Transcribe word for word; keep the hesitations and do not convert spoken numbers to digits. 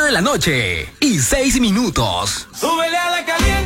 de la noche y seis minutos. ¡Súbele a la caliente!